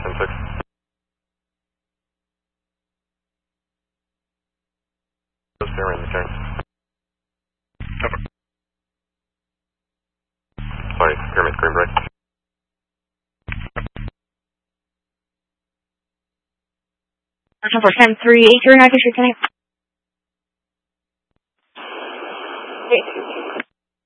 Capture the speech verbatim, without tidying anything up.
ten six. Stay around the turn. Over. Sorry, Pyramid Green Bright. Action for ten three eight zero nine, Fisher, connect.